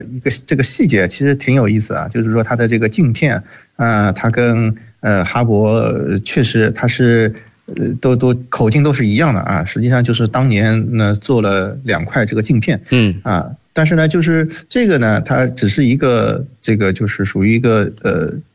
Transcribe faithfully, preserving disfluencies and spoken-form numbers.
一个这个细节其实挺有意思啊，就是说它的这个镜片啊、呃，它跟呃哈勃确实它是呃都都口径都是一样的啊，实际上就是当年呢做了两块这个镜片， 嗯啊。但是呢，就是这个呢，它只是一个这个就是属于一个呃